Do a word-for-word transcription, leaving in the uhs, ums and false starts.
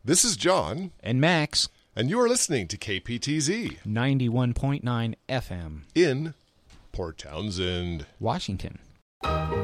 This is John. And Max. And you are listening to K P T Z. ninety-one point nine F M. In Port Townsend, Washington.